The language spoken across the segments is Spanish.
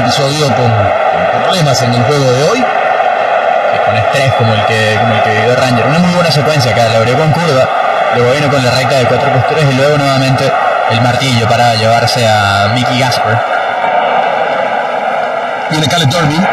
episodio con problemas en el juego de hoy. Con estrés como el que vivió Ranger. Una muy buena secuencia acá, la abrió con curva, luego vino con la recta de 4x3 y luego nuevamente el martillo para llevarse a Mickey Gasper. Viene Caleb Durbin.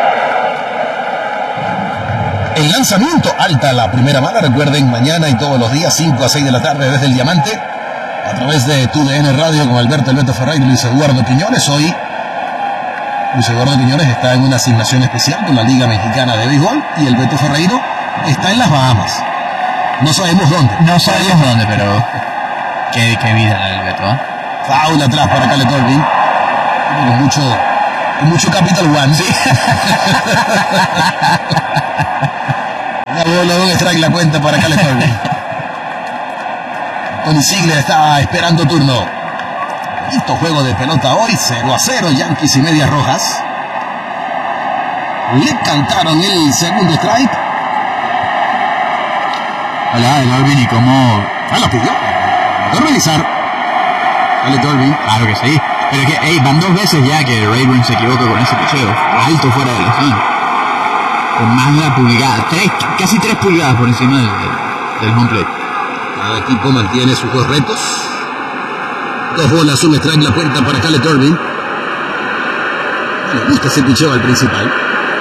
El lanzamiento, alta la primera bala. Recuerden, mañana y todos los días, 5 a 6 de la tarde desde el Diamante, a través de TUDN Radio con Alberto El Beto Ferreira y Luis Eduardo Quiñones. Hoy Luis Eduardo Quiñones está en una asignación especial con la Liga Mexicana de Béisbol y el Beto Ferreiro está en las Bahamas. No sabemos dónde. No sabemos dónde, pero qué vida la del Beto, ¿eh? Foul atrás para Caleb Durbin. Con mucho Capital One. Sí. Una bola, un strike la cuenta para Caleb Durbin. Tony Ziegler estaba esperando turno. Bonito juego de pelota hoy, 0-0, Yankees y Medias Rojas. Le cantaron el segundo strike. Hola, Durbin, y cómo... Lo pidió. Voy a revisar. Caleb Durbin. Claro que sí. Pero que, van 2 veces ya que Rayburn se equivoca con ese picheo. Alto fuera de la esquina. Con más de una pulgada. Casi 3 pulgadas por encima del home plate. Cada equipo mantiene sus 2 retos. 2 bolas, un strike la cuenta para Caleb Durbin. Le gusta ese picheo al principal.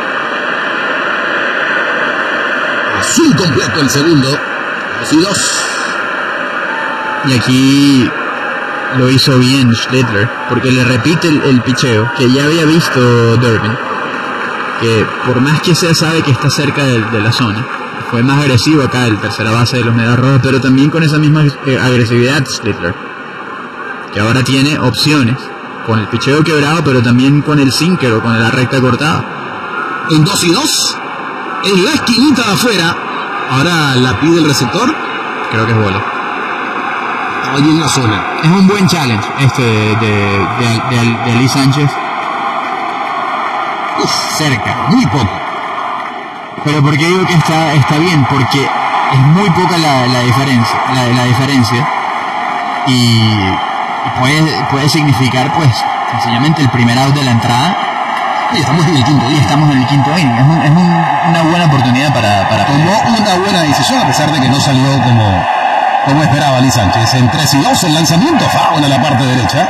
Azul completo el segundo. 2-2. Y aquí lo hizo bien Schlittler, porque le repite el picheo que ya había visto Durbin, que por más que sea sabe que está cerca de la zona. Fue más agresivo acá el tercera base de los Medias Rojas, pero también con esa misma agresividad Schlittler, que ahora tiene opciones con el picheo quebrado, pero también con el sinker o con la recta cortada. En 2-2, en la esquinita de afuera. Ahora la pide el receptor. Creo que es bola. Allí en la zona. Es un buen challenge de Ali Sánchez. Cerca, muy poco. Pero ¿por qué digo que está bien? Porque es muy poca la diferencia y puede significar pues sencillamente el primer out de la entrada. Y estamos en el quinto día. Estamos en el quinto inning. Es una buena oportunidad para tomó una buena decisión, a pesar de que no salió como esperaba Ali Sánchez. En 3-2 el lanzamiento, foul a la parte derecha.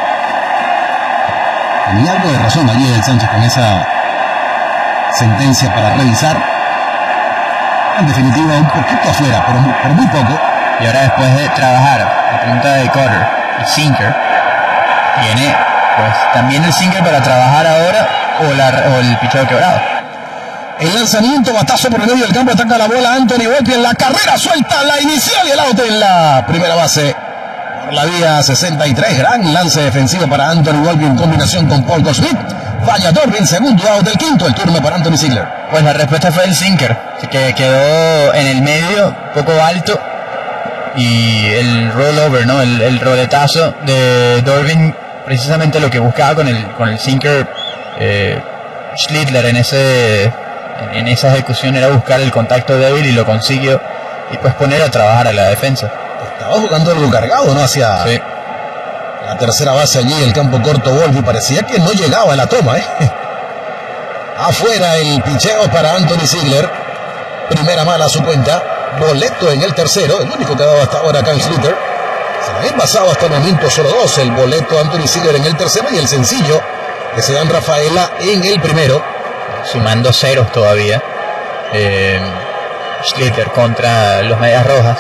Tenía algo de razón allí el Sánchez con esa sentencia para revisar. En definitiva, un poquito afuera, pero muy poco. Y ahora, después de trabajar la punta de cutter y sinker, viene pues también el sinker para trabajar ahora o el picheo quebrado. El lanzamiento, batazo por el medio del campo, ataca la bola Anthony Volpi en la carrera, suelta la inicial y el out en la primera base. Por la vía 63, gran lance defensivo para Anthony Volpi en combinación con Paul Goldschmidt. Falla Durbin, segundo out del quinto, el turno para Anthony Ziegler. Pues la respuesta fue el sinker, que quedó en el medio, poco alto, y el rollover, ¿no? El roletazo de Durbin, precisamente lo que buscaba con el sinker Schlittler en esa ejecución era buscar el contacto débil y lo consiguió, y pues poner a trabajar a la defensa. Estaba jugando algo cargado, ¿no? Hacia la tercera base allí, el campo corto Volpi, parecía que no llegaba a la toma, Afuera el picheo para Anthony Ziegler. Primera mala a su cuenta. Boleto en el tercero, el único que ha dado hasta ahora acá en Schlitter. Se le ha envasado hasta el momento solo 2. El boleto Anthony Ziegler en el tercero y el sencillo que se dan Rafaela en el primero. Sumando ceros todavía. Schlitter contra los Medias Rojas.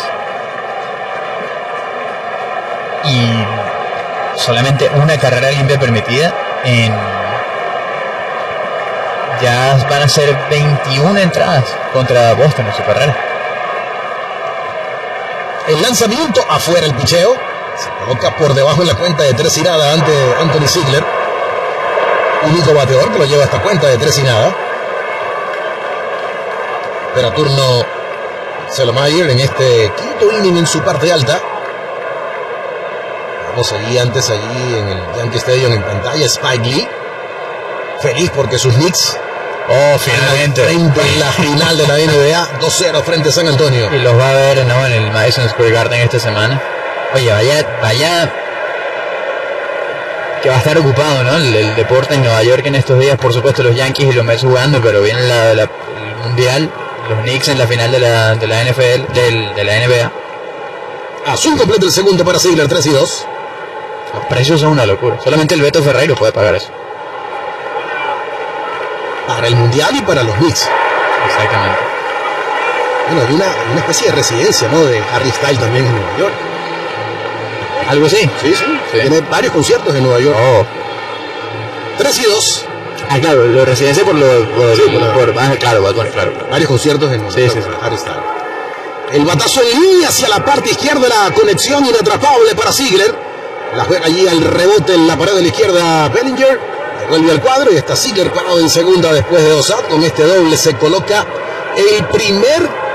Y solamente una carrera limpia permitida ya van a ser 21 entradas contra Boston en su carrera. El lanzamiento, afuera el picheo. Se coloca por debajo en la cuenta de 3 y nada ante Anthony Ziegler. Único bateador que lo lleva a esta cuenta de 3 y nada. Pero turno Selomayer en este quinto inning en su parte alta. Vamos allí antes, allí en el Yankee Stadium en pantalla, Spike Lee. Feliz porque sus Knicks finalmente en la final de la NBA 2-0 frente a San Antonio. Y los va a ver, ¿no?, en el Madison Square Garden esta semana. Oye, vaya que va a estar ocupado, ¿no? El deporte en Nueva York en estos días, por supuesto los Yankees y los Mets jugando, pero viene el Mundial, los Knicks en la final de la NFL, de la NBA. Azul completa el segundo para Ziegler, 3-2. Los precios son una locura. Solamente el Beto Ferreiro puede pagar eso. Para el Mundial y para los Knicks. Exactamente. Bueno, hay una especie de residencia, ¿no? De Harry Styles también en Nueva York. ¿Algo así? Sí. Tiene varios conciertos en Nueva York. 3-2. Ah, claro, lo residencia por claro. Varios conciertos en Nueva York. Sí. Harry Styles. El batazo en línea hacia la parte izquierda, la conexión inatrapable para Ziegler. La juega allí al rebote en la pared de la izquierda Bellinger. Vuelve al cuadro y está Ziegler parado en segunda después de dos outs. Con este doble se coloca el primer